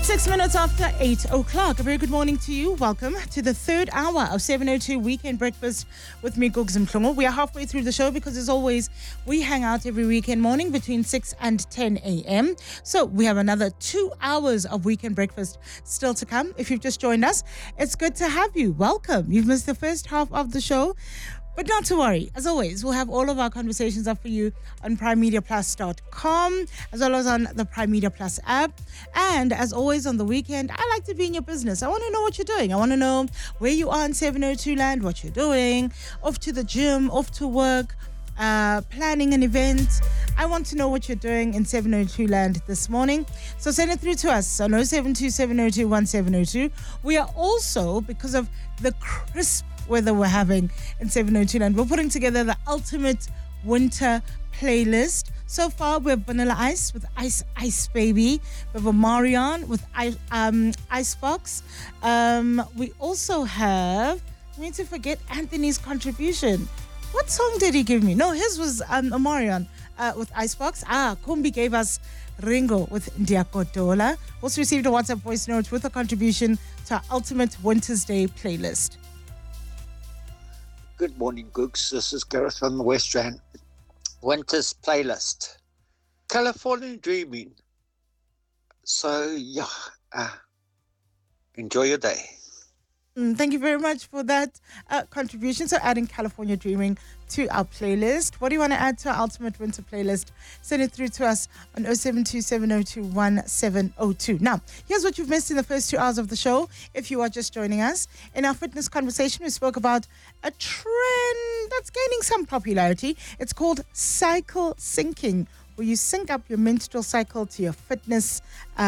26 minutes after 8 o'clock. A very good morning to you. Welcome to the third hour of 702 Weekend Breakfast with me, Gugs Mhlungu. We are halfway through the show because, as always, we hang out every weekend morning between 6 and 10 a.m. So we have another 2 hours of Weekend Breakfast still to come. If you've just joined us, it's good to have you. Welcome. You've missed the first half of the show. But not to worry. As always, we'll have all of our conversations up for you on primemediaplus.com, as well as on the Prime Media Plus app. And as always on the weekend, I like to be in your business. I want to know what you're doing. I want to know where you are in 702 land, what you're doing, off to the gym, off to work, planning an event. I want to know what you're doing in 702 land this morning. So send it through to us on 072-702-1702. We are also, because of the crisp weather we're having in 702 land, we're putting together the ultimate winter playlist. So far, we have Vanilla Ice with Ice Ice Baby. We have a Marion with Icebox. We also have, I need to forget Anthony's contribution. What song did he give me? No, his was Marion with Icebox. Kumbi gave us Ringo with Ndiakotola. Also received a WhatsApp voice note with a contribution to our ultimate Winter's Day playlist. Good morning, Gooks. This is Gareth from the West Rand. Winter's playlist. California Dreaming. So, enjoy your day. Thank you very much for that contribution. So adding California Dreaming to our playlist. What do you want to add to our ultimate winter playlist? Send it through to us on 072-702-1702. Now, here's what you've missed in the first 2 hours of the show. If you are just joining us, in our fitness conversation, we spoke about a trend that's gaining some popularity. It's called cycle syncing, where you sync up your menstrual cycle to your fitness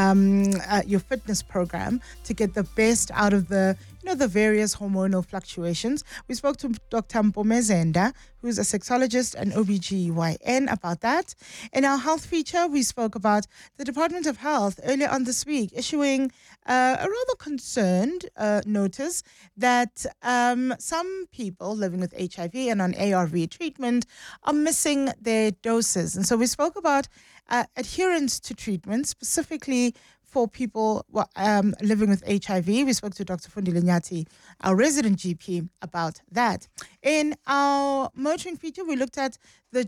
program to get the best out of the various hormonal fluctuations. We spoke to Dr. Mpomezenda, who's a sexologist and OBGYN, about that. In our health feature, we spoke about the Department of Health earlier on this week issuing a rather concerned notice that some people living with HIV and on ARV treatment are missing their doses. And so we spoke about adherence to treatment, specifically for people living with HIV. We spoke to Dr. Fundile Nyati, our resident GP, about that. In our motoring feature, we looked at the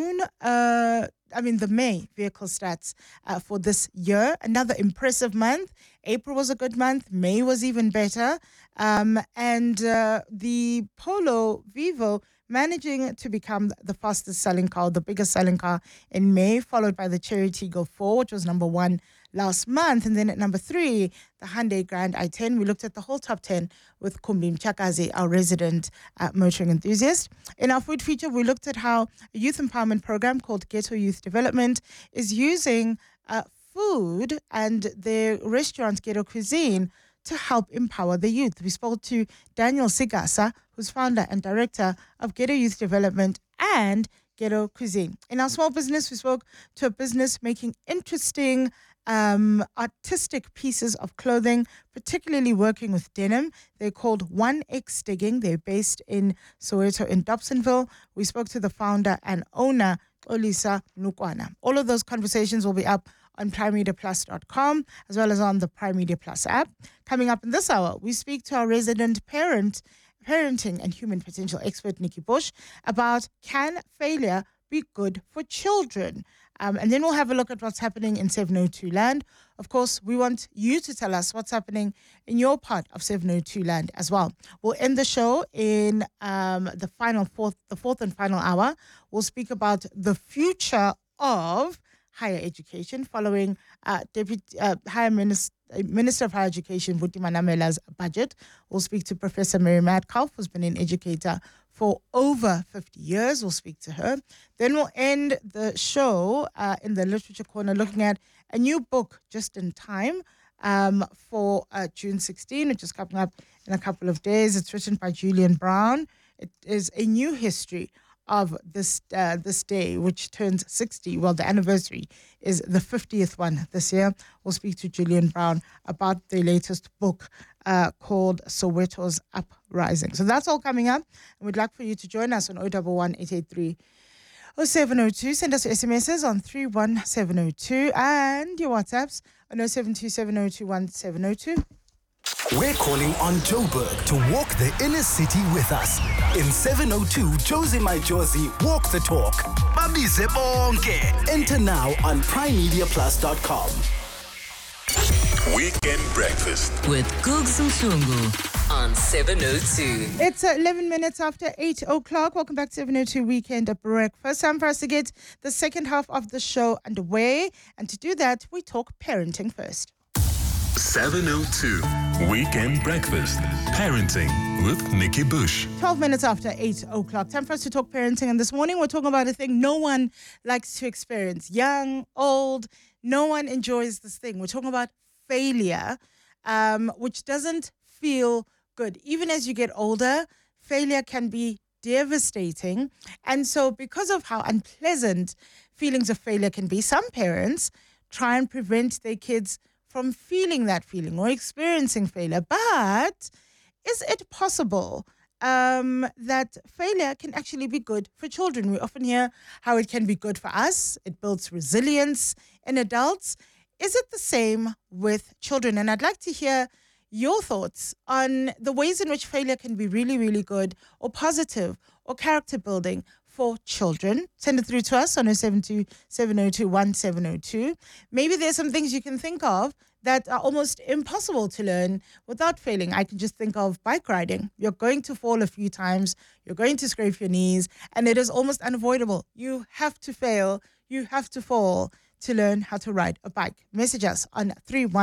May vehicle stats for this year. Another impressive month. April was a good month. May was even better. And the Polo Vivo managing to become the fastest selling car, the biggest selling car in May, followed by the Cherry Tiggo 4, which was number 1 last month. And then at number 3, the Hyundai Grand i10. We looked at the whole top 10 with Kumbi Mchakazi, our resident motoring enthusiast. In our food feature, we looked at how a youth empowerment program called Ghetto Youth Development is using food and their restaurant Ghetto Cuisine to help empower the youth. We spoke to Daniel Sigasa, who's founder and director of Ghetto Youth Development and Ghetto Cuisine. In our small business, we spoke to a business making interesting artistic pieces of clothing, particularly working with denim. They're called 1X Digging. They're based in Soweto in Dobsonville. We spoke to the founder and owner, Olisa Nukwana. All of those conversations will be up on primemediaplus.com, as well as on the Prime Media Plus app. Coming up in this hour, we speak to our resident parenting and human potential expert, Nikki Bush, about can failure be good for children? And then we'll have a look at what's happening in 702 land. Of course, we want you to tell us what's happening in your part of 702 land as well. We'll end the show in the fourth and final hour. We'll speak about the future of higher education following Minister of Higher Education, Vuti Manamela's budget. We'll speak to Professor Mary Madcalf, who's been an educator for over 50 years. We'll speak to her. Then we'll end the show in the Literature Corner looking at a new book just in time for June 16, which is coming up in a couple of days. It's written by Julian Brown. It is a new history of this day, which turns 60. Well, the anniversary is the 50th one this year. We'll speak to Julian Brown about the latest book called Soweto's Uprising. So that's all coming up. And we'd like for you to join us on 011 883 0702. Send us your SMSs on 31702 and your WhatsApps on 0727021702. We're calling on Joburg to walk the inner city with us. In 702, Josie My Josie, walk the talk. Babize bonke. Enter now on primemediaplus.com. Weekend Breakfast with Googs Mhlungu on 702. It's 11 minutes after 8 o'clock. Welcome back to 702 Weekend Breakfast. Time for us to get the second half of the show underway. And to do that, we talk parenting first. 702 Weekend Breakfast. Parenting with Nikki Bush. 12 minutes after 8 o'clock. Time for us to talk parenting. And this morning, we're talking about a thing no one likes to experience. Young, old, no one enjoys this thing. We're talking about failure, which doesn't feel good. Even as you get older, failure can be devastating. And so because of how unpleasant feelings of failure can be, some parents try and prevent their kids from feeling that feeling or experiencing failure. But is it possible that failure can actually be good for children? We often hear how it can be good for us. It builds resilience in adults. Is it the same with children? And I'd like to hear your thoughts on the ways in which failure can be really, really good or positive or character building for children. Send it through to us on 0727021702. Maybe there's some things you can think of that are almost impossible to learn without failing. I can just think of bike riding. You're going to fall a few times. You're going to scrape your knees, and it is almost unavoidable. You have to fail. You have to fall to learn how to ride a bike. Message us on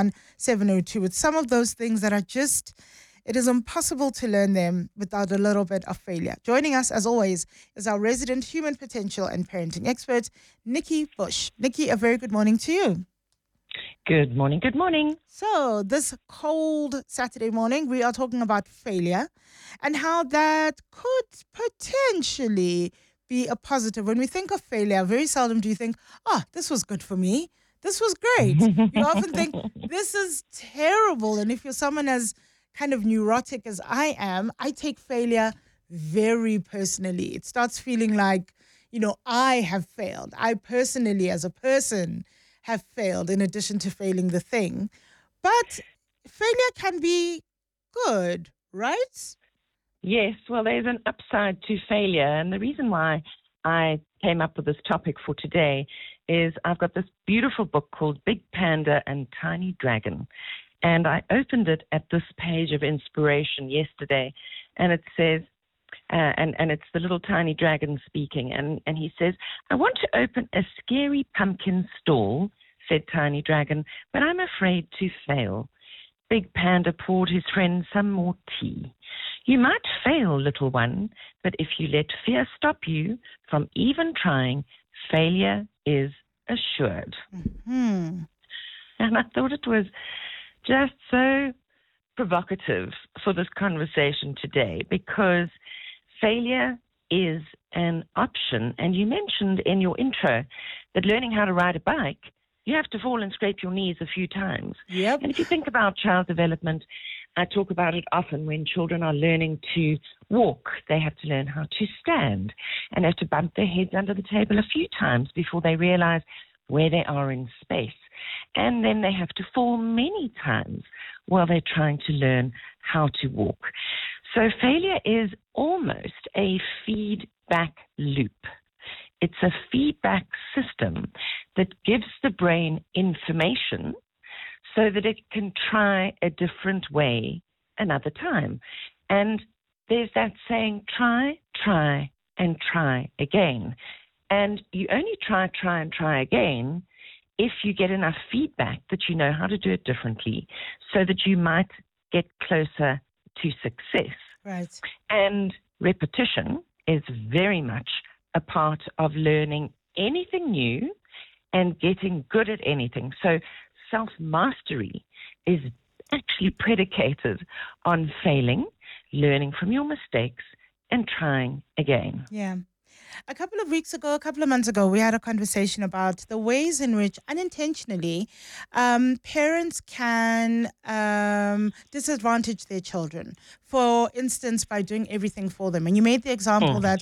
31702 with some of those things that are just, it is impossible to learn them without a little bit of failure. Joining us, as always, is our resident human potential and parenting expert, Nikki Bush. Nikki, a very good morning to you. Good morning. Good morning. So this cold Saturday morning, we are talking about failure and how that could potentially be a positive. When we think of failure, very seldom do you think, oh, this was good for me. This was great. You often think, this is terrible. And if you're someone as kind of neurotic as I am, I take failure very personally. It starts feeling like, I have failed. I personally, as a person, have failed in addition to failing the thing. But failure can be good, right? Yes, well, there's an upside to failure. And the reason why I came up with this topic for today is I've got this beautiful book called Big Panda and Tiny Dragon. And I opened it at this page of inspiration yesterday. And it says, and it's the little tiny dragon speaking. And he says, I want to open a scary pumpkin stall, said Tiny Dragon, but I'm afraid to fail. Big Panda poured his friend some more tea. You might fail, little one, but if you let fear stop you from even trying, failure is assured. Mm-hmm. And I thought it was just so provocative for this conversation today, because failure is an option. And you mentioned in your intro that learning how to ride a bike, you have to fall and scrape your knees a few times. Yep. And if you think about child development, I talk about it often when children are learning to walk. They have to learn how to stand and have to bump their heads under the table a few times before they realize where they are in space. And then they have to fall many times while they're trying to learn how to walk. So failure is almost a feedback loop. It's a feedback system that gives the brain information so that it can try a different way another time. And there's that saying, try, and try again. And you only try, and try again if you get enough feedback that you know how to do it differently so that you might get closer to success. Right. And repetition is very much a part of learning anything new and getting good at anything. So self-mastery is actually predicated on failing, learning from your mistakes, and trying again. Yeah. A couple of months ago, we had a conversation about the ways in which unintentionally parents can disadvantage their children. For instance, by doing everything for them. And you made the example that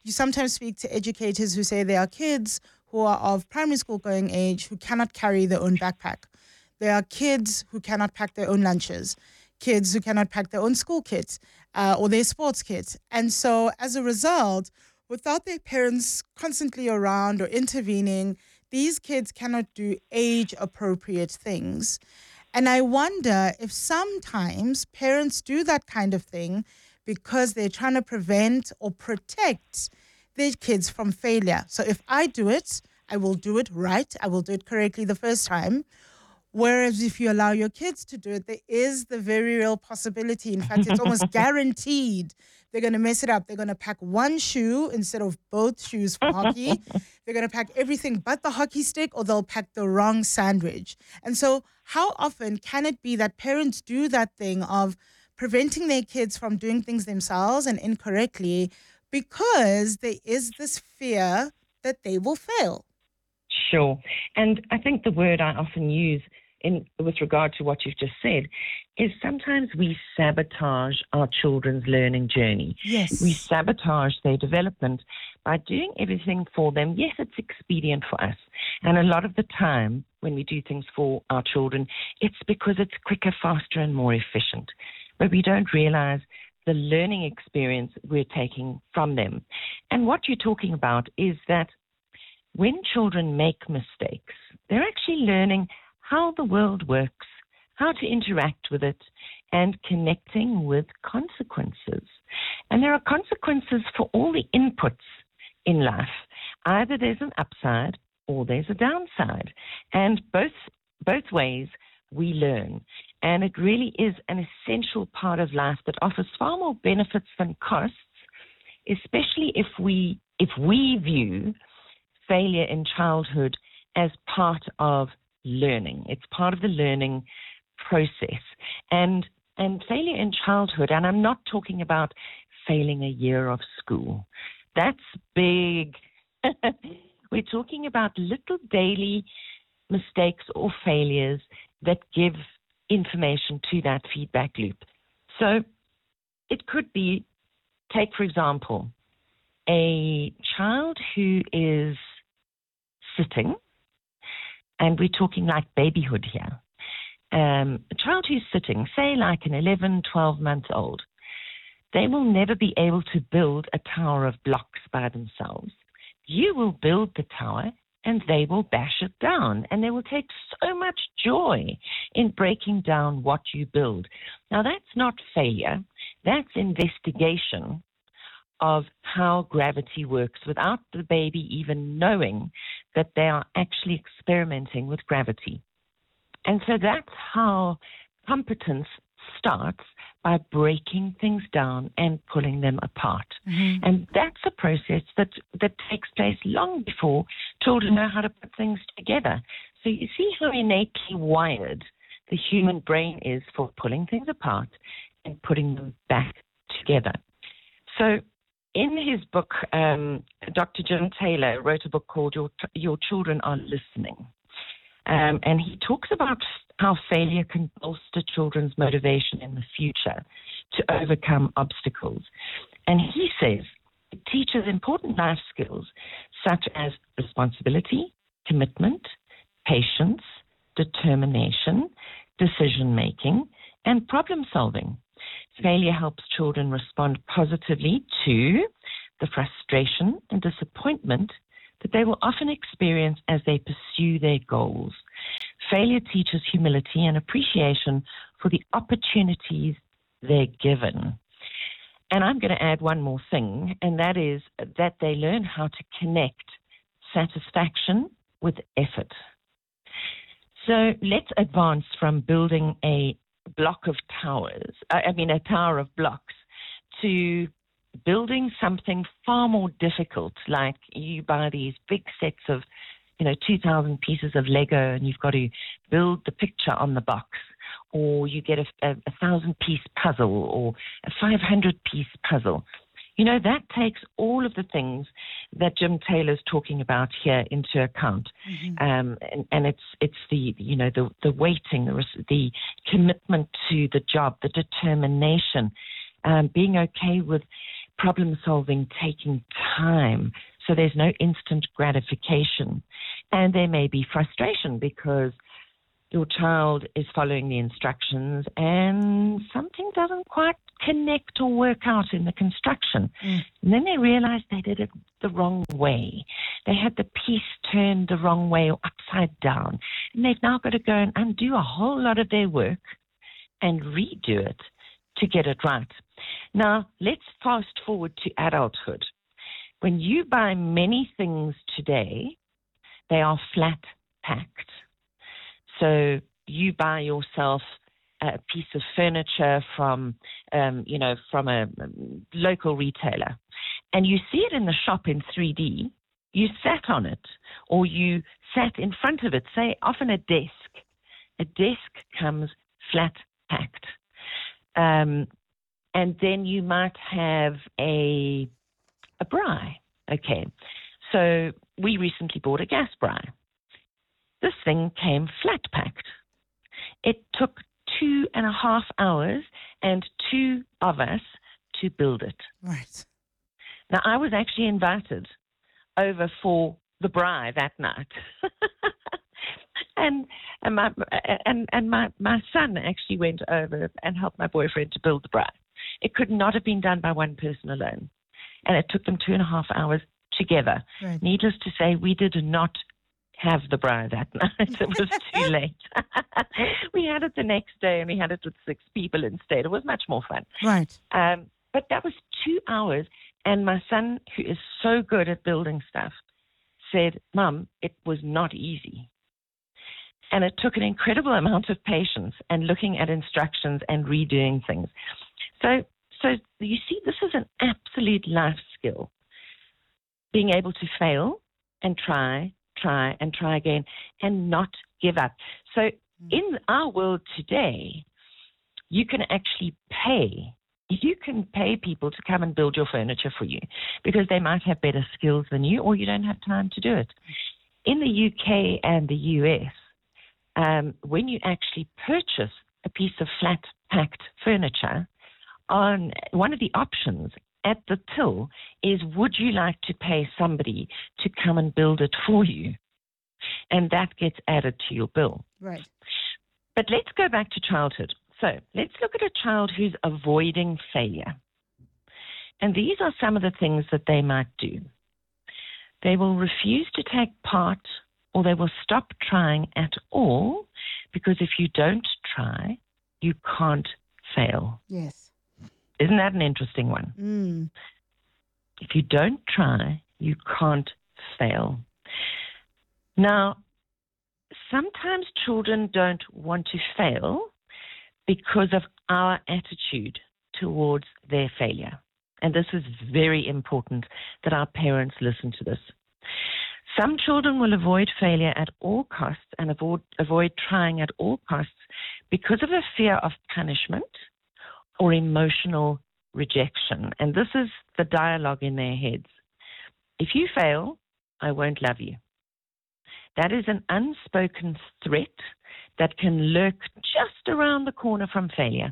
You sometimes speak to educators who say there are kids who are of primary school going age who cannot carry their own backpack. There are kids who cannot pack their own lunches, kids who cannot pack their own school kits or their sports kits. And so as a result, without their parents constantly around or intervening, these kids cannot do age-appropriate things. And I wonder if sometimes parents do that kind of thing because they're trying to prevent or protect their kids from failure. So if I do it, I will do it right. I will do it correctly the first time. Whereas if you allow your kids to do it, there is the very real possibility. In fact, it's almost guaranteed they're going to mess it up. They're going to pack one shoe instead of both shoes for hockey. They're going to pack everything but the hockey stick, or they'll pack the wrong sandwich. And so how often can it be that parents do that thing of preventing their kids from doing things themselves and incorrectly because there is this fear that they will fail? Sure. And I think the word I often use with regard to what you've just said is sometimes we sabotage our children's learning journey. Yes. We sabotage their development by doing everything for them. Yes, it's expedient for us. And a lot of the time when we do things for our children, it's because it's quicker, faster, and more efficient. But we don't realize the learning experience we're taking from them. And what you're talking about is that when children make mistakes, they're actually learning how the world works, how to interact with it, and connecting with consequences. And there are consequences for all the inputs in life. Either there's an upside or there's a downside. And both ways we learn. And it really is an essential part of life that offers far more benefits than costs, especially if we view failure in childhood as part of learning. It's part of the learning process. And failure in childhood, and I'm not talking about failing a year of school. That's big. We're talking about little daily mistakes or failures that give information to that feedback loop. So it could be, take for example, a child who is sitting, and we're talking like babyhood here. A child who's sitting, say like an 11, 12-month-old, they will never be able to build a tower of blocks by themselves. You will build the tower and they will bash it down, and they will take so much joy in breaking down what you build. Now, that's not failure. That's investigation of how gravity works without the baby even knowing that they are actually experimenting with gravity. And so that's how competence starts, by breaking things down and pulling them apart. Mm-hmm. And that's a process that takes place long before children know how to put things together. So you see how innately wired the human brain is for pulling things apart and putting them back together. So in his book, Dr. Jim Taylor wrote a book called Your Children Are Listening. And he talks about how failure can bolster children's motivation in the future to overcome obstacles. And he says it teaches important life skills such as responsibility, commitment, patience, determination, decision-making, and problem-solving. Failure helps children respond positively to the frustration and disappointment that they will often experience as they pursue their goals. Failure teaches humility and appreciation for the opportunities they're given. And I'm going to add one more thing, and that is that they learn how to connect satisfaction with effort. So let's advance from building a block of towers, a tower of blocks, to building something far more difficult, like you buy these big sets of 2,000 pieces of Lego and you've got to build the picture on the box, or you get a 1,000-piece puzzle or a 500-piece puzzle. That takes all of the things that Jim Taylor's talking about here into account. Mm-hmm. And it's the waiting, the commitment to the job, the determination, being okay with problem solving taking time. So there's no instant gratification. And there may be frustration because your child is following the instructions and something doesn't quite connect or work out in the construction. And then they realize they did it the wrong way. They had the piece turned the wrong way or upside down. And they've now got to go and undo a whole lot of their work and redo it to get it right. Now, let's fast forward to adulthood. When you buy many things today, they are flat packed. So you buy yourself a piece of furniture from a local retailer, and you see it in the shop in 3D. You sat on it, or you sat in front of it, say often a desk. A desk comes flat packed. And then you might have a braai. Okay, so we recently bought a gas braai. This thing came flat packed. It took 2.5 hours and 2 of us to build it. Right. Now, I was actually invited over for the braai that night. and my son actually went over and helped my boyfriend to build the braai. It could not have been done by one person alone. And it took them 2.5 hours together. Right. Needless to say, we did not have the braai that night. It was too late. We had it the next day, and we had it with 6 people instead. It was much more fun. Right. But that was 2 hours, and my son, who is so good at building stuff, said, "Mum, it was not easy." And it took an incredible amount of patience and looking at instructions and redoing things. So you see, this is an absolute life skill. Being able to fail and try again and not give up. So in our world today, you can actually pay. You can pay people to come and build your furniture for you because they might have better skills than you, or you don't have time to do it. In the UK and the US, when you actually purchase a piece of flat-packed furniture, on one of the options at the till is, would you like to pay somebody to come and build it for you? And that gets added to your bill. Right. But let's go back to childhood. So let's look at a child who's avoiding failure. And these are some of the things that they might do. They will refuse to take part, or they will stop trying at all, because if you don't try, you can't fail. Yes. Isn't that an interesting one? If you don't try, you can't fail. Now, sometimes children don't want to fail because of our attitude towards their failure. And this is very important that our parents listen to this. Some children will avoid failure at all costs and avoid trying at all costs because of a fear of punishment or emotional rejection. And this is the dialogue in their heads. If you fail, I won't love you. That is an unspoken threat that can lurk just around the corner from failure.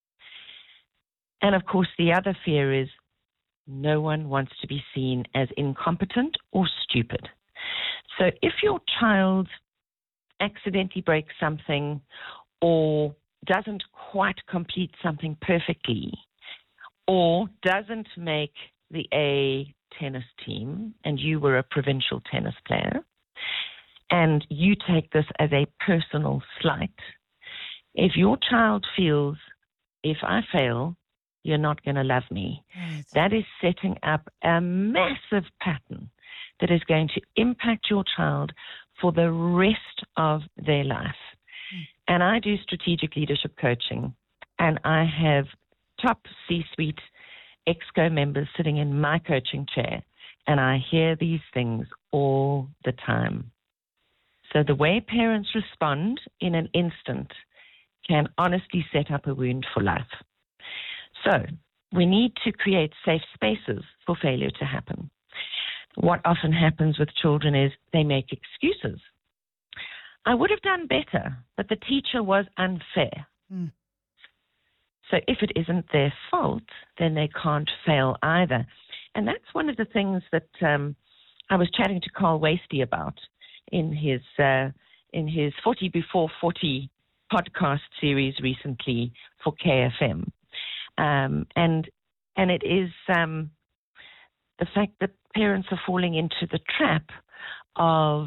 And of course, the other fear is no one wants to be seen as incompetent or stupid. So if your child accidentally breaks something or doesn't quite complete something perfectly, or doesn't make the A tennis team, and you were a provincial tennis player, and you take this as a personal slight, if your child feels, if I fail, you're not going to love me, right, that is setting up a massive pattern that is going to impact your child for the rest of their life. And I do strategic leadership coaching, and I have top C-suite EXCO members sitting in my coaching chair, and I hear these things all the time. So the way parents respond in an instant can honestly set up a wound for life. So we need to create safe spaces for failure to happen. What often happens with children is they make excuses. I would have done better, but the teacher was unfair. So if it isn't their fault, then they can't fail either. And that's one of the things that I was chatting to Carl Wasty about in his 40 Before 40 podcast series recently for KFM. And it is the fact that parents are falling into the trap of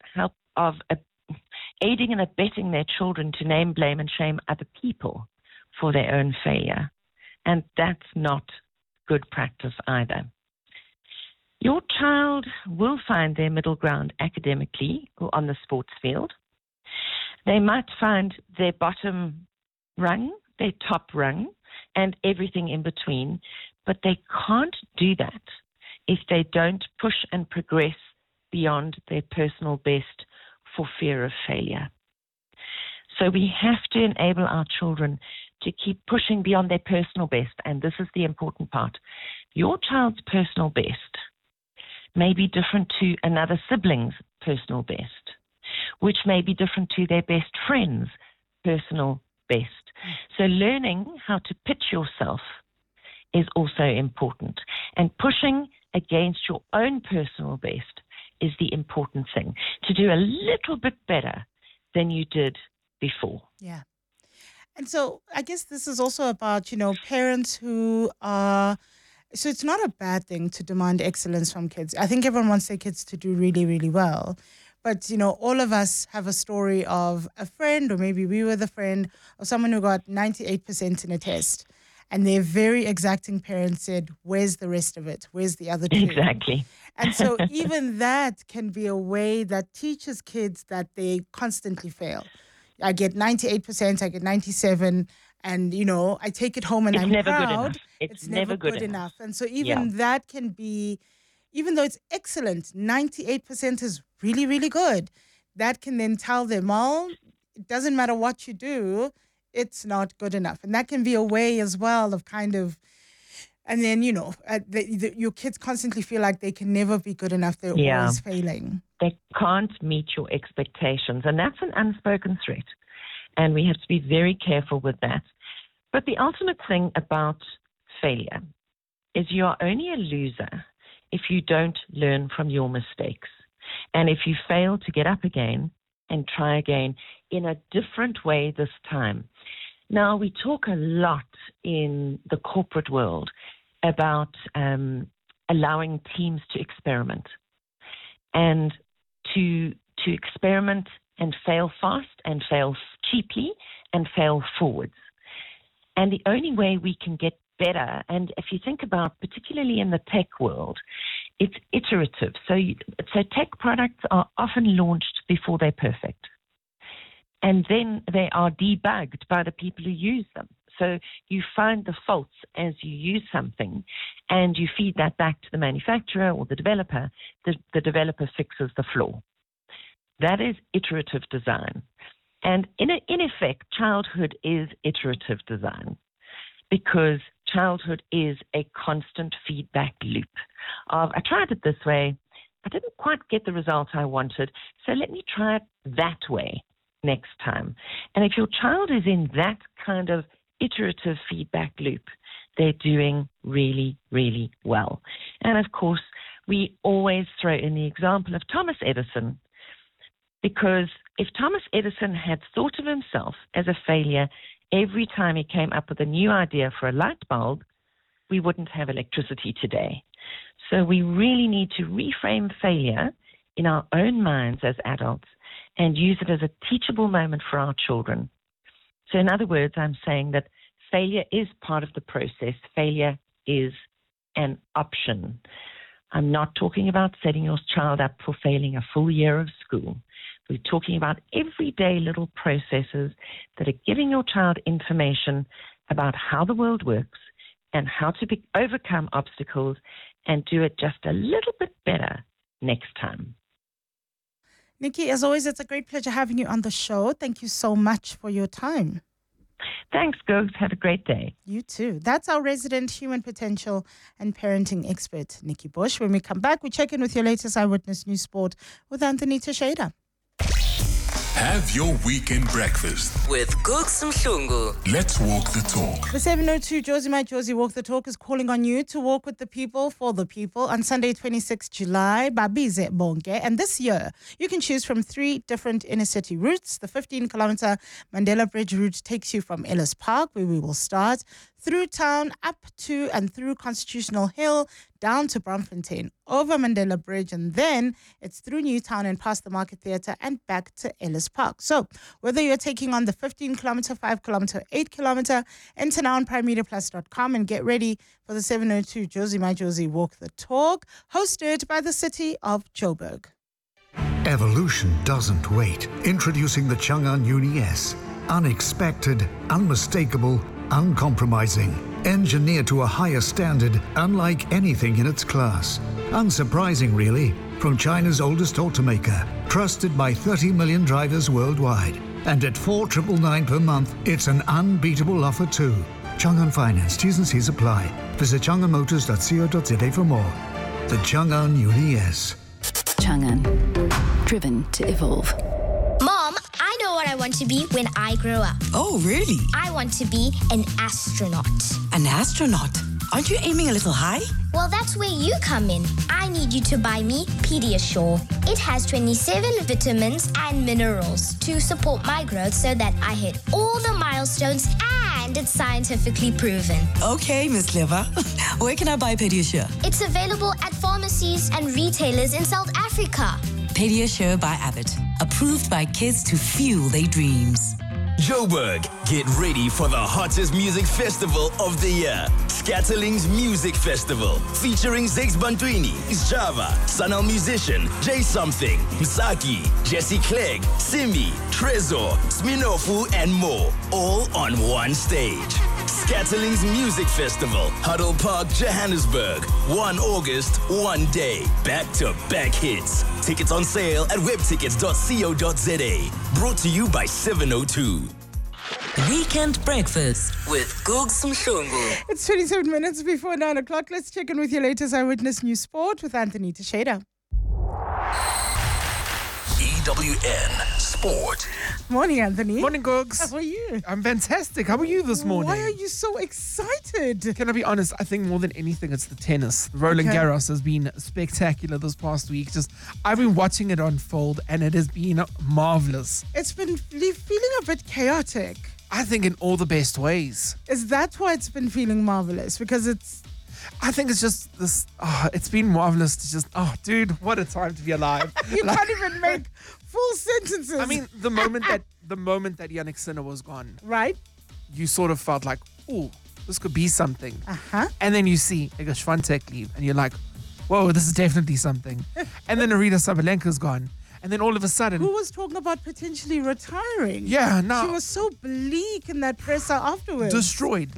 aiding and abetting their children to name, blame, and shame other people for their own failure. And that's not good practice either. Your child will find their middle ground academically or on the sports field. They might find their bottom rung, their top rung, and everything in between, but they can't do that if they don't push and progress beyond their personal best for fear of failure. So we have to enable our children to keep pushing beyond their personal best, and this is the important part. Your child's personal best may be different to another sibling's personal best, which may be different to their best friend's personal best. So learning how to pitch yourself is also important. And pushing against your own personal best is the important thing, to do a little bit better than you did before. Yeah. And so I guess this is also about, parents who are, so it's not a bad thing to demand excellence from kids. I think everyone wants their kids to do really, really well. But, all of us have a story of a friend, or maybe we were the friend of someone who got 98% in a test. And their very exacting parents said, where's the rest of it? Where's the other two? Exactly. And so even that can be a way that teaches kids that they constantly fail. I get 98%, I get 97%, and, I take it home and it's I'm never proud. Good enough. It's never good enough. And so even that can be, even though it's excellent, 98% is really, really good. That can then tell them, well, it doesn't matter what you do, it's not good enough. And that can be a way as well of kind of, and then, your kids constantly feel like they can never be good enough. They're always failing. They can't meet your expectations. And that's an unspoken threat. And we have to be very careful with that. But the ultimate thing about failure is you are only a loser if you don't learn from your mistakes. And if you fail to get up again and try again in a different way this time. Now, we talk a lot in the corporate world about allowing teams to experiment and to experiment and fail fast and fail cheaply and fail forwards. And the only way we can get better, and if you think about, particularly in the tech world, it's iterative. So tech products are often launched before they're perfect. And then they are debugged by the people who use them. So you find the faults as you use something and you feed that back to the manufacturer or the developer. The developer fixes the flaw. That is iterative design. And in effect, childhood is iterative design because childhood is a constant feedback loop of, I tried it this way, I didn't quite get the result I wanted, so let me try it that way next time. And if your child is in that kind of iterative feedback loop, they're doing really, really well. And of course, we always throw in the example of Thomas Edison, because if Thomas Edison had thought of himself as a failure every time he came up with a new idea for a light bulb, we wouldn't have electricity today. So we really need to reframe failure in our own minds as adults and use it as a teachable moment for our children. So in other words, I'm saying that failure is part of the process. Failure is an option. I'm not talking about setting your child up for failing a full year of school. We're talking about everyday little processes that are giving your child information about how the world works and how to overcome obstacles and do it just a little bit better next time. Nikki, as always, it's a great pleasure having you on the show. Thank you so much for your time. Thanks, Gogs. Have a great day. You too. That's our resident human potential and parenting expert, Nikki Bush. When we come back, we check in with your latest Eyewitness News Sport with Anthony Teixeira. Have your weekend breakfast. With Googs Mhlungu. Let's walk the talk. The 702 Josie My Josie Walk the Talk is calling on you to walk with the people for the people on Sunday, 26 July, Babize Bonke. And this year, you can choose from 3 different inner city routes. The 15-kilometer Mandela Bridge route takes you from Ellis Park, where we will start, through town, up to and through Constitutional Hill, down to Braamfontein, over Mandela Bridge, and then it's through Newtown and past the Market Theatre and back to Ellis Park. So whether you're taking on the 15-kilometer, 5-kilometer, 8-kilometer, enter now on primemediaplus.com and get ready for the 702 Josie My Josie Walk the Talk, hosted by the city of Joburg. Evolution doesn't wait. Introducing the Chang'an Uni S. Unexpected, unmistakable, uncompromising. Engineered to a higher standard, unlike anything in its class. Unsurprising, really, from China's oldest automaker. Trusted by 30 million drivers worldwide. And at $4,999 per month, it's an unbeatable offer too. Chang'an Finance, T's and C's apply. Visit chang'anmotors.co.za for more. The Chang'an Uni S. Chang'an, driven to evolve. Mom, I know what I want to be when I grow up. Oh, really? I want to be an astronaut. An astronaut? Aren't you aiming a little high? Well, that's where you come in. I need you to buy me Pediasure. It has 27 vitamins and minerals to support my growth so that I hit all the milestones, and it's scientifically proven. Okay, Miss Clever. Where can I buy Pediasure? It's available at pharmacies and retailers in South Africa. Pediasure by Abbott. Approved by kids to fuel their dreams. Joburg, get ready for the hottest music festival of the year. Scatterlings Music Festival, featuring Zex Bantwini, Java, Sanal Musician, Jay Something, Msaki, Jesse Clegg, Simi, Trezor, Sminofu, and more, all on one stage. Scatterlings Music Festival, Huddle Park, Johannesburg. 1 August, 1 day. Back-to-back hits. Tickets on sale at webtickets.co.za. Brought to you by 702. Weekend breakfast with Googs Mhlungu. It's 27 minutes before 9 o'clock. Let's check in with your latest Eyewitness News Sport with Anthony Teixeira. EWN Sport. Morning, Anthony. Morning, Googs. How are you? I'm fantastic. How are you this morning? Why are you so excited? Can I be honest? I think more than anything, it's the tennis. Roland Garros has been spectacular this past week. I've been watching it unfold, and it has been marvelous. It's been feeling a bit chaotic. I think in all the best ways. Is that why it's been feeling marvelous? Because I think it's just this. It's been marvelous to just. Oh, dude, what a time to be alive! You can't even make full sentences. I mean, the moment that Jannik Sinner was gone, right? You sort of felt like, oh, this could be something. And then you see Iga Swiatek leave, and you're like, whoa, this is definitely something. And then Arina Sabalenka's gone. And then all of a sudden... Who was talking about potentially retiring? Yeah, no. She was so bleak in that presser afterwards. Destroyed.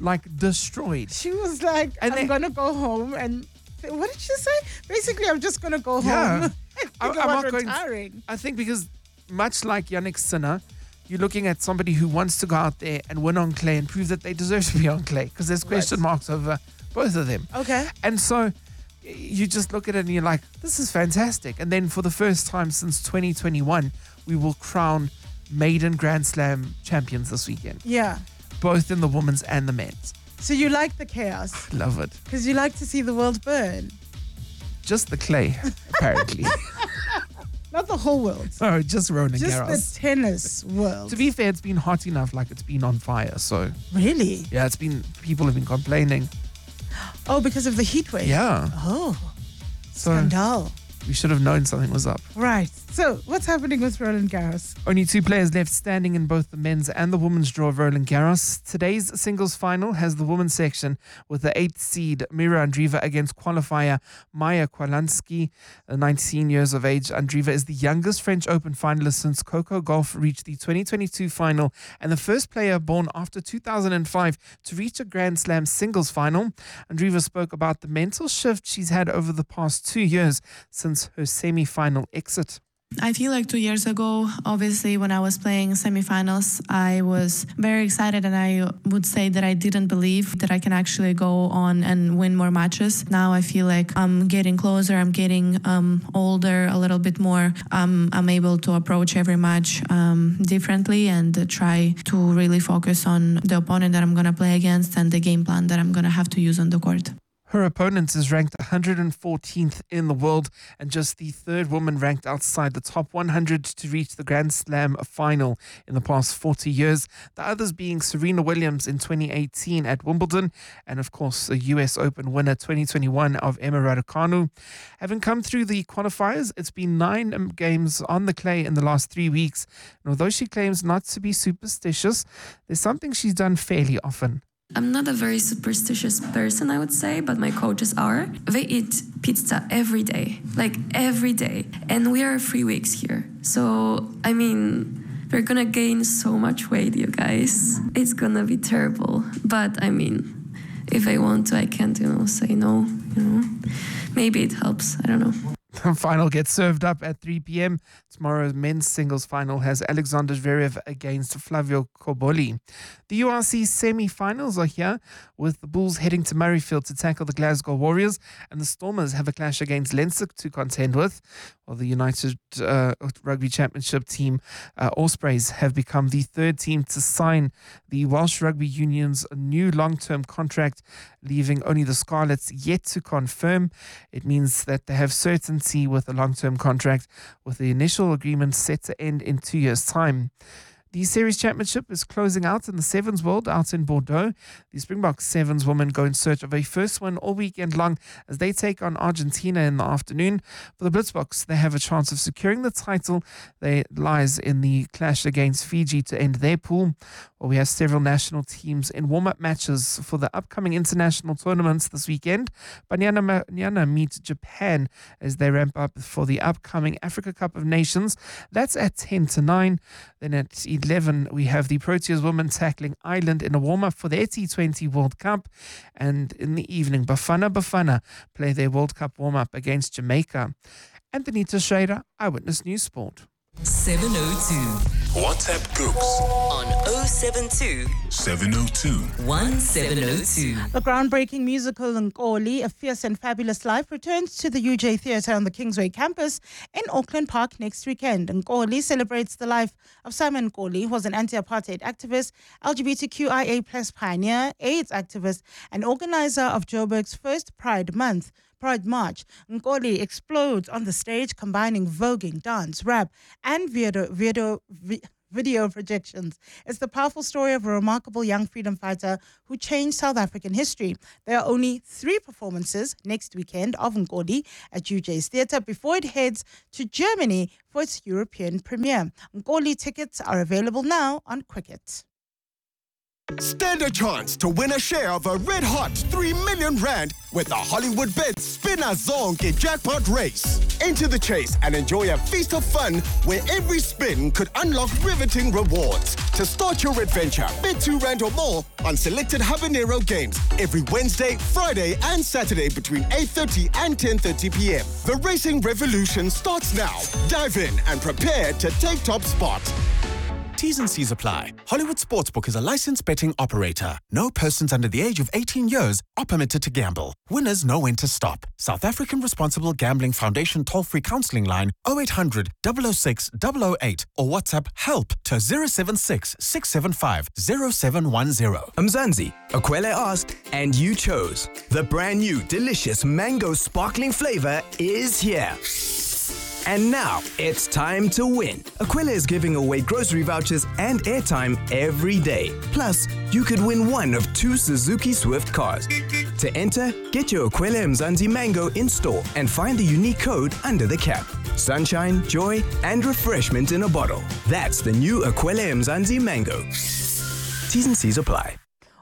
She was like, I'm going to go home and... What did she say? Basically, I'm just going to go home. I'm not retiring. I think because much like Jannik Sinner, you're looking at somebody who wants to go out there and win on clay and prove that they deserve to be on clay, because there's question marks over both of them. Okay. And so... you just look at it and you're like, this is fantastic. And then for the first time since 2021, we will crown maiden Grand Slam champions this weekend. Yeah. Both in the women's and the men's. So you like the chaos? Love it. Because you like to see the world burn. Just the clay, apparently. Not the whole world. Oh, just Roland Garros. Just the tennis world. To be fair, it's been hot enough, like it's been on fire. So really? Yeah, people have been complaining. Oh, because of the heat wave? Yeah. Oh, so scandal. We should have known something was up. Right. So, what's happening with Roland Garros? Only 2 players left standing in both the men's and the women's draw of Roland Garros. Today's singles final has the women's section with the 8th seed Mira Andreeva against qualifier Maya Kwalansky, 19 years of age. Andreeva is the youngest French Open finalist since Coco Gauff reached the 2022 final and the first player born after 2005 to reach a Grand Slam singles final. Andreeva spoke about the mental shift she's had over the past 2 years since her semi-final exit. I feel like 2 years ago, obviously, when I was playing semifinals, I was very excited, and I would say that I didn't believe that I can actually go on and win more matches. Now I feel like I'm getting closer, I'm getting older a little bit more. I'm able to approach every match differently and try to really focus on the opponent that I'm going to play against and the game plan that I'm going to have to use on the court. Her opponent is ranked 114th in the world and just the third woman ranked outside the top 100 to reach the Grand Slam final in the past 40 years. The others being Serena Williams in 2018 at Wimbledon and, of course, a US Open winner 2021 of Emma Raducanu. Having come through the qualifiers, it's been 9 games on the clay in the last 3 weeks. And although she claims not to be superstitious, there's something she's done fairly often. I'm not a very superstitious person, I would say, but my coaches are. They eat pizza every day, like every day. And we are 3 weeks here. So, I mean, we're gonna gain so much weight, you guys. It's gonna be terrible. But, I mean, if I want to, I can't, say no, Maybe it helps, I don't know. The final gets served up at 3 p.m. Tomorrow's men's singles final has Alexander Zverev against Flavio Cobolli. The URC semi-finals are here, with the Bulls heading to Murrayfield to tackle the Glasgow Warriors, and the Stormers have a clash against Leinster to contend with, while the United Rugby Championship team, Ospreys, have become the third team to sign the Welsh Rugby Union's new long-term contract, leaving only the Scarlets yet to confirm. It means that they have certainty with a long-term contract, with the initial agreement set to end in 2 years' time. The Series Championship is closing out in the Sevens World out in Bordeaux. The Springboks Sevens women go in search of a first win all weekend long as they take on Argentina in the afternoon. For the Blitzboks, they have a chance of securing the title. They lies in the clash against Fiji to end their pool. Well, we have several national teams in warm-up matches for the upcoming international tournaments this weekend. Banyana meet Japan as they ramp up for the upcoming Africa Cup of Nations. That's at 10 to 9. Then at 11, we have the Proteas women tackling Ireland in a warm-up for their T20 World Cup. And in the evening, Bafana play their World Cup warm-up against Jamaica. Anthony Teixeira, Eyewitness News Sport. 702. WhatsApp groups On 072 702 1702. The groundbreaking musical Nkoli, A Fierce and Fabulous Life, returns to the UJ Theatre on the Kingsway campus in Auckland Park next weekend. Nkoli celebrates the life of Simon Nkoli, who was an anti-apartheid activist, LGBTQIA+ pioneer, AIDS activist, and organizer of Joburg's first Pride March. Nkoli explodes on the stage, combining voguing, dance, rap, and video projections. It's the powerful story of a remarkable young freedom fighter who changed South African history. There are only 3 performances next weekend of Nkoli at UJ's Theatre before it heads to Germany for its European premiere. Nkoli tickets are available now on Quicket. Stand a chance to win a share of a red-hot 3 million rand with the Hollywood Bets Spinner Zonke jackpot race. Enter the chase and enjoy a feast of fun where every spin could unlock riveting rewards. To start your adventure, bet 2 rand or more on selected Habanero games every Wednesday, Friday and Saturday between 8:30 and 10:30 p.m. The racing revolution starts now. Dive in and prepare to take top spot. T's and C's apply. Hollywood Sportsbook is a licensed betting operator. No persons under the age of 18 years are permitted to gamble. Winners know when to stop. South African Responsible Gambling Foundation toll-free counselling line 0800 006 008 or WhatsApp help to 076 675 0710. Mzansi, Akwele asked and you chose. The brand new delicious mango sparkling flavor is here. And now, it's time to win. Aquila is giving away grocery vouchers and airtime every day. Plus, you could win one of 2 Suzuki Swift cars. To enter, get your Aquila Mzansi Mango in store and find the unique code under the cap. Sunshine, joy, and refreshment in a bottle. That's the new Aquila Mzansi Mango. T's and C's apply. What if the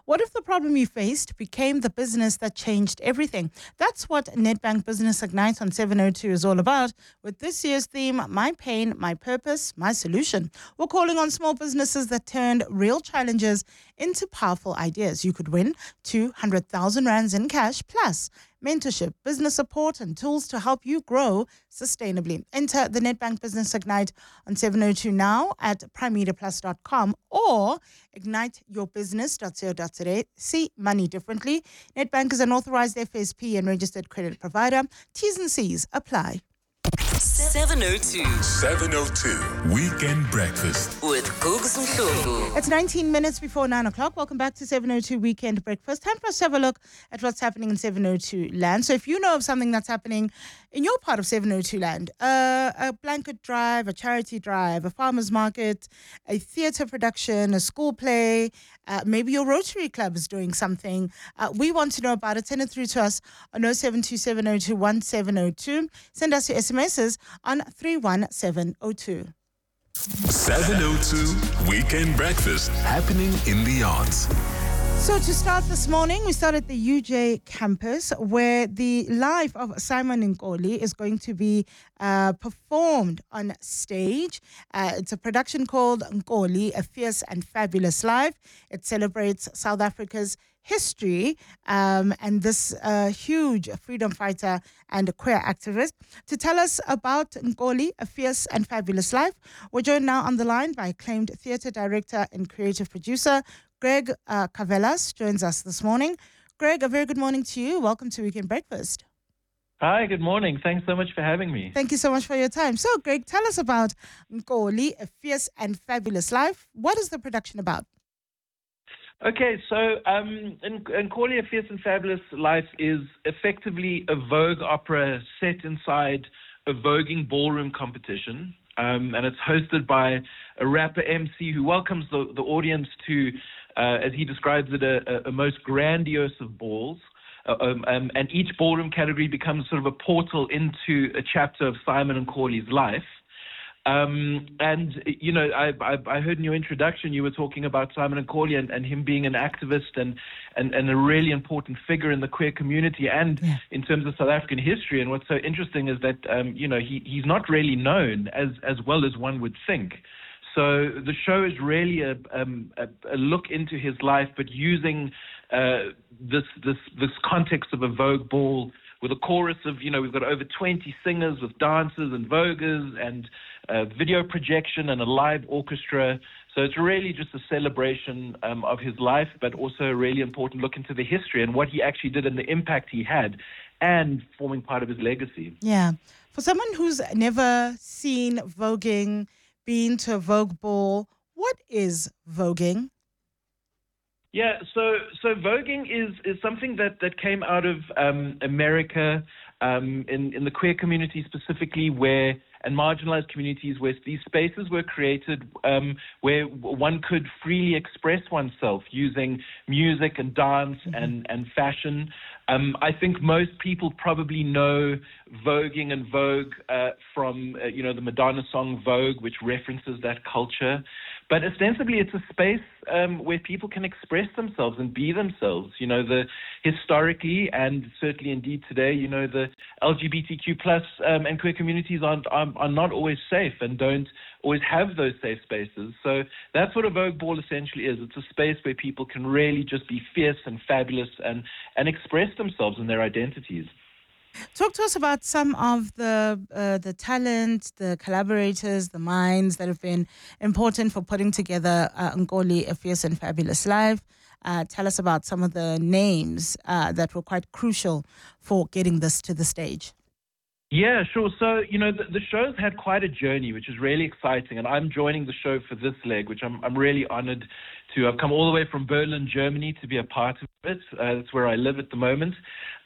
problem you faced became the business that changed everything. That's what Nedbank Business Ignite on 702 is all about, with this year's theme, My Pain, My Purpose, My Solution. We're calling on small businesses that turned real challenges into powerful ideas. You could win 200,000 rands in cash, plus mentorship, business support, and tools to help you grow sustainably. Enter the Nedbank Business Ignite on 702 now at primemediaplus.com or igniteyourbusiness.co.za. See money differently. Nedbank is an authorized FSP and registered credit provider. T's and C's apply. 702. 702 Weekend Breakfast with Googs Mhlungu. It's 19 minutes before 9 o'clock. Welcome back to 702 Weekend Breakfast. Time for us to have a look at what's happening in 702 land. So if you know of something that's happening in your part of 702 land, a blanket drive, a charity drive, a farmer's market, a theatre production, a school play, maybe your Rotary Club is doing something, we want to know about it. Send it through to us on 0727021702. Send us your SMSs on 31702. 702 Weekend Breakfast, happening in the arts. So to start this morning, we start at the UJ campus, where the life of Simon Nkoli is going to be performed on stage. It's a production called Nkoli, A Fierce and Fabulous Life. It celebrates South Africa's history and this huge freedom fighter and a queer activist. To tell us about Nkoli, A Fierce and Fabulous Life, we're joined now on the line by acclaimed theatre director and creative producer Greg Cavelas joins us this morning. Greg, a very good morning to you. Welcome to Weekend Breakfast. Hi, good morning. Thanks so much for having me. Thank you so much for your time. So, Greg, tell us about Nkoli, A Fierce and Fabulous Life. What is the production about? Okay, so Nkoli, A Fierce and Fabulous Life is effectively a Vogue opera set inside a voguing ballroom competition. And it's hosted by a rapper MC who welcomes the audience to, as he describes it, a most grandiose of balls. And each ballroom category becomes sort of a portal into a chapter of Simon Nkoli's life. And, you know, I heard in your introduction you were talking about Simon Nkoli and him being an activist and a really important figure in the queer community and in terms of South African history. And what's so interesting is that, you know, he's not really known as well as one would think. So the show is really a look into his life, but using this context of a Vogue ball with a chorus of, you know, we've got over 20 singers with dancers and voguers and video projection and a live orchestra. So it's really just a celebration of his life, but also a really important look into the history and what he actually did and the impact he had and forming part of his legacy. Yeah. For someone who's never seen voguing, been to a Vogue ball, what is voguing? Yeah, so voguing is something that came out of America in the queer community specifically, and marginalized communities where these spaces were created where one could freely express oneself using music and dance and fashion. I think most people probably know voguing and Vogue from you know, the Madonna song Vogue, which references that culture. But ostensibly, it's a space where people can express themselves and be themselves. You know, historically and certainly indeed today, you know, the LGBTQ plus and queer communities are not always safe and don't always have those safe spaces. So that's what a Vogue ball essentially is. It's a space where people can really just be fierce and fabulous and express themselves and their identities. Talk to us about some of the talent, the collaborators, the minds that have been important for putting together Nkoli, A Fierce and Fabulous Life. Tell us about some of the names that were quite crucial for getting this to the stage. Yeah, sure. So, you know, the show's had quite a journey, which is really exciting. And I'm joining the show for this leg, which I'm really honored to. I've come all the way from Berlin, Germany to be a part of it. That's where I live at the moment.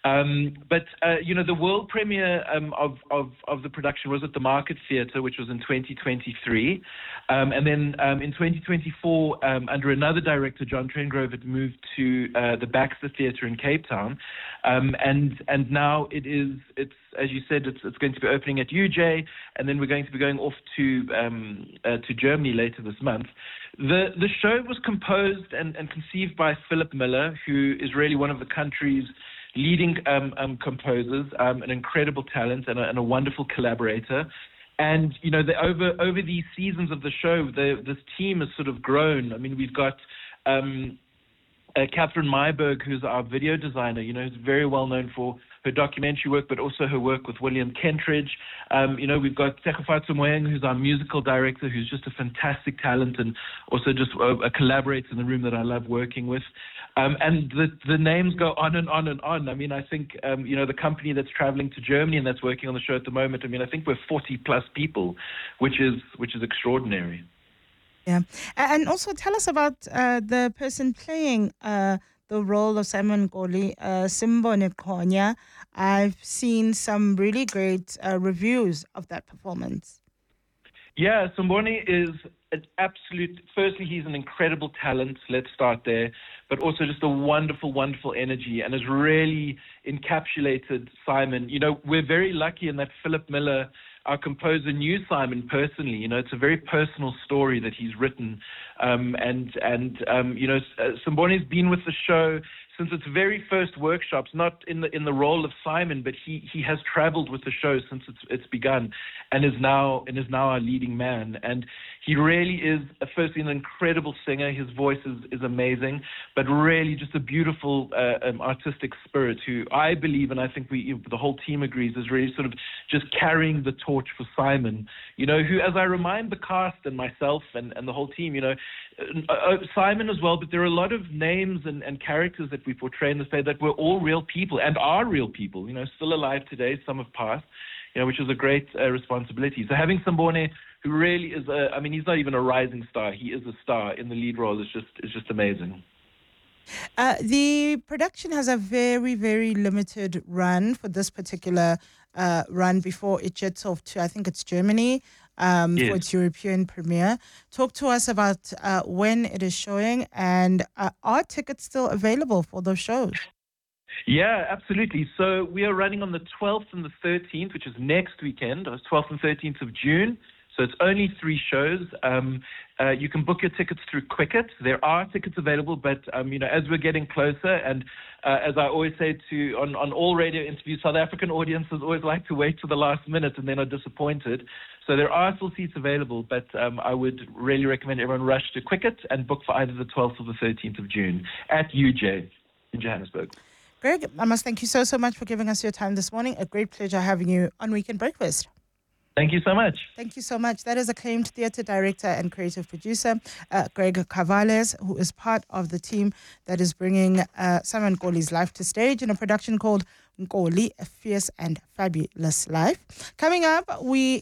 But the world premiere of the production was at the Market Theatre, which was in 2023. And then in 2024, under another director, John Trengrove, it moved to the Baxter Theatre in Cape Town. And now it's as you said, it's going to be opening at UJ, and then we're going to be going off to Germany later this month. The show was composed and conceived by Philip Miller, who is really one of the country's leading composers, an incredible talent and a wonderful collaborator. And, over these seasons of the show, this team has sort of grown. I mean, we've got Catherine Myberg, who's our video designer, who's very well known for her documentary work, but also her work with William Kentridge. We've got Tshegofatso Moeng, who's our musical director, who's just a fantastic talent and also just a collaborator in the room that I love working with. And the names go on and on and on. I mean, I think, the company that's traveling to Germany and that's working on the show at the moment, I mean, I think we're 40 plus people, which is extraordinary. Yeah. And also tell us about the person playing the role of Simon Nkoli, Simbone Konya. I've seen some really great reviews of that performance. Yeah, Simbone is an absolute, firstly, he's an incredible talent. Let's start there. But also just a wonderful, wonderful energy and has really encapsulated Simon. We're very lucky in that Philip Miller, our composer, knew Simon personally. It's a very personal story that he's written. Simbone's been with the show since its very first workshops, not in the role of Simon, but he has traveled with the show since it's begun, and is now our leading man. And he really is, firstly, an incredible singer. His voice is amazing, but really just a beautiful artistic spirit who I believe, and I think the whole team agrees, is really sort of just carrying the torch for Simon, who, as I remind the cast and myself and the whole team, Simon as well, but there are a lot of names and characters that we portray in this play that were all real people and are real people, still alive today. Some have passed, which is a great responsibility. So having Simbone, who really is he's not even a rising star, he is a star in the lead role, is just amazing. The production has a very, very limited run for this particular run before it jets off to, I think it's Germany, yes, for its European premiere. Talk to us about when it is showing, and are tickets still available for those shows? Yeah, absolutely. So we are running on the 12th and the 13th, which is next weekend, 12th and 13th of June. So it's only 3 shows. You can book your tickets through Quicket. There are tickets available, but as we're getting closer, and as I always say on all radio interviews, South African audiences always like to wait to the last minute and then are disappointed. So there are still seats available, but I would really recommend everyone rush to Quicket and book for either the 12th or the 13th of June at UJ in Johannesburg. Greg, I must thank you so much for giving us your time this morning. A great pleasure having you on Weekend Breakfast. Thank you so much. Thank you so much. That is acclaimed theatre director and creative producer, Greg Cavales, who is part of the team that is bringing Simon Nkoli's life to stage in a production called Nkoli, A Fierce and Fabulous Life. Coming up, we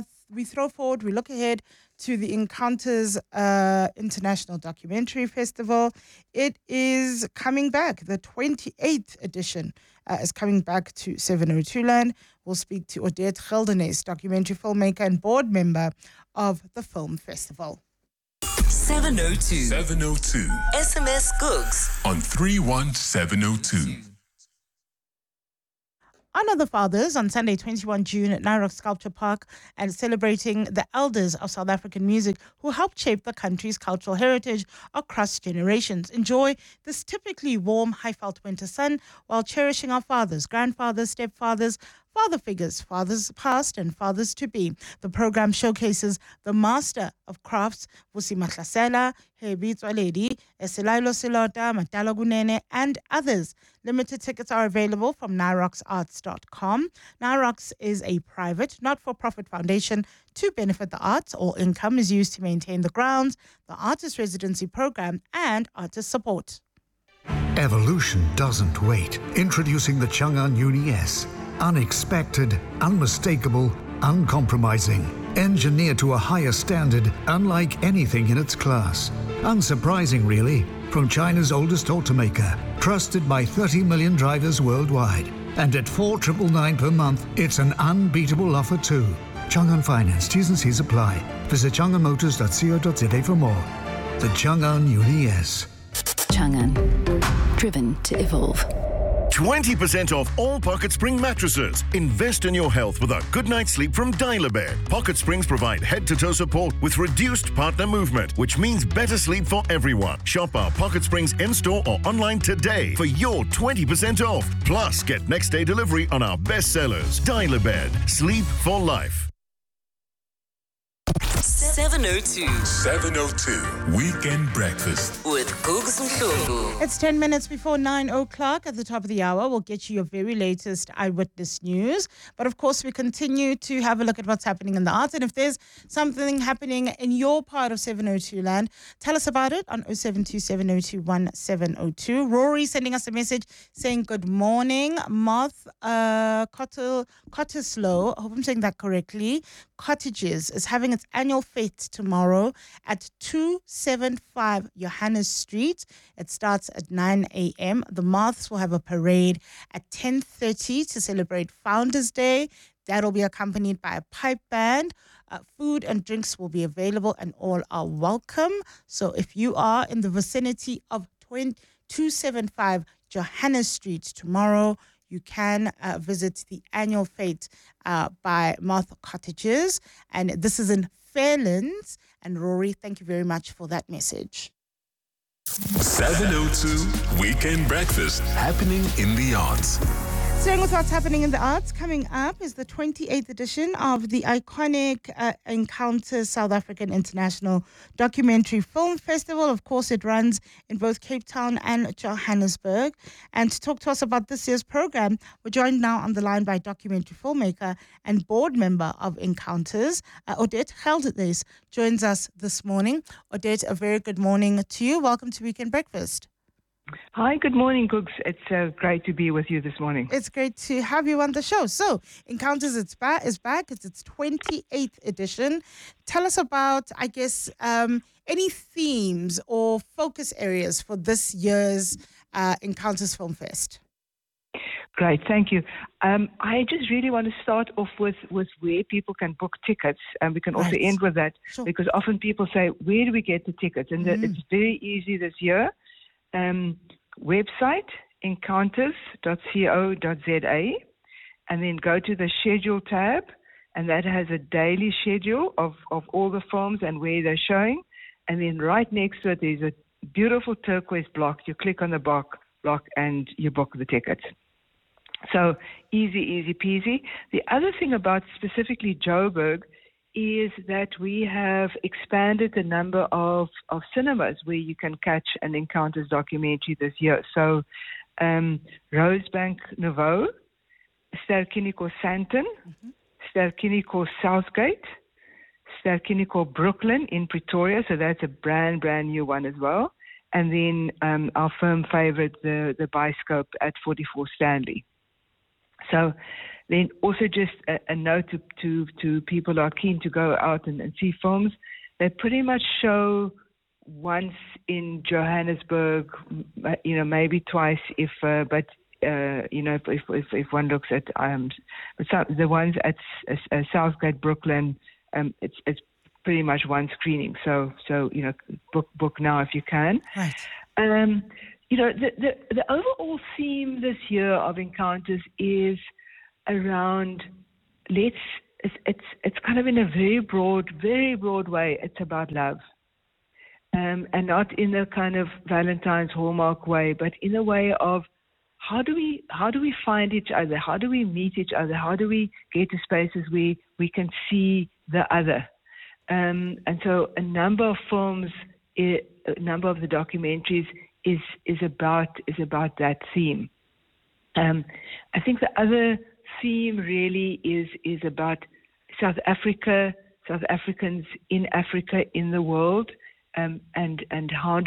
look ahead to the Encounters International Documentary Festival. It is coming back. The 28th edition is coming back to 702 Land. We'll speak to Odette Geldenes, documentary filmmaker and board member of the film festival. 702. SMS Googs on 31702. Honor the Fathers on Sunday, 21 June at Nairok Sculpture Park, and celebrating the elders of South African music who helped shape the country's cultural heritage across generations. Enjoy this typically warm, high-felt winter sun while cherishing our fathers, grandfathers, stepfathers, father figures, fathers past and fathers to be. The program showcases the master of crafts, Vusi Mahlasela, Hebi Tswaledi, Esilailo Silota, Matala Gunene, and others. Limited tickets are available from nairoksarts.com. Nairoks is a private, not-for-profit foundation to benefit the arts. All income is used to maintain the grounds, the artist residency program, and artist support. Evolution doesn't wait. Introducing the Chang'an Uni S. Unexpected, unmistakable, uncompromising. Engineered to a higher standard, unlike anything in its class. Unsurprising, really. from China's oldest automaker, trusted by 30 million drivers worldwide. And at $4,999 per month, it's an unbeatable offer too. Chang'an Finance, T's and C's apply. Visit chang'anmotors.co.za for more. The Chang'an Uni S. Chang'an. Driven to evolve. 20% off all Pocket Spring mattresses. Invest in your health with a good night's sleep from Dial-A-Bed. Pocket Springs provide head-to-toe support with reduced partner movement, which means better sleep for everyone. Shop our Pocket Springs in-store or online today for your 20% off. Plus, get next-day delivery on our best sellers. Dial-A-Bed. Sleep for life. 702. 702 Weekend Breakfast with Gugs Mhlungu. It's 10 minutes before 9 o'clock. At the top of the hour, we'll get you your very latest eyewitness news. But of course, we continue to have a look at what's happening in the arts. And if there's something happening in your part of 702 land, tell us about it on 0727021702. Rory sending us a message saying, good morning. Moth Cottesloe, I hope I'm saying that correctly, Cottages is having its annual fete tomorrow at 275 Johannes Street. It starts at 9 a.m. The Moths will have a parade at 10:30 to celebrate Founders Day. That will be accompanied by a pipe band. Food and drinks will be available and all are welcome. So if you are in the vicinity of 275 Johannes Street tomorrow, you can visit the annual fete by Moth Cottages. And this is in Fairlands. And Rory, thank you very much for that message. 702 Weekend Breakfast, happening in the arts. Staying with what's happening in the arts, coming up is the 28th edition of the iconic Encounters South African International Documentary Film Festival. Of course, it runs in both Cape Town and Johannesburg. And to talk to us about this year's program, we're joined now on the line by documentary filmmaker and board member of Encounters, Odette Geldenhuys, joins us this morning. Odette, a very good morning to you. Welcome to Weekend Breakfast. Hi, good morning, Googs. It's great to be with you this morning. It's great to have you on the show. So, Encounters is back. It's its 28th edition. Tell us about, I guess, any themes or focus areas for this year's Encounters Film Fest. Great, thank you. I just really want to start off with where people can book tickets, and we can also end with that, because often people say, where do we get the tickets? And it's very easy this year. Website encounters.co.za, and then go to the schedule tab, and that has a daily schedule of all the films and where they're showing. And then right next to it there's a beautiful turquoise block. You click on the block and you book the tickets. So easy peasy. The other thing about specifically Joburg is that we have expanded the number of cinemas where you can catch an Encounters documentary this year. So Rosebank Nouveau, Ster-Kinekor Sandton, Ster-Kinekor Southgate, Ster-Kinekor Brooklyn in Pretoria, so that's a brand new one as well. And then our firm favorite, the Bioscope at 44 Stanley. So then also just a note to people who are keen to go out and see films. They pretty much show once in Johannesburg, maybe twice if one looks at the ones at Southgate, Brooklyn, it's pretty much one screening. So book now if you can. Right. The overall theme this year of Encounters is around it's kind of in a very broad way. It's about love, and not in a kind of Valentine's Hallmark way, but in a way of how do we find each other? How do we meet each other? How do we get to spaces where we can see the other? And so a number of films, a number of the documentaries is about that theme. I think the other theme really is about South Africa, South Africans in Africa, in the world, and how